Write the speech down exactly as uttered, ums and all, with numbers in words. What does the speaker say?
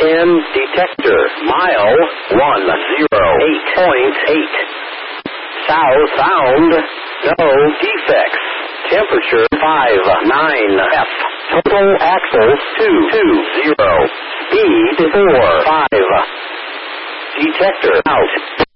ten. Detector. Mile one zero eight point eight. South sound. No defects. Temperature five nine F. Total axles two two zero. Speed four five. Detector out.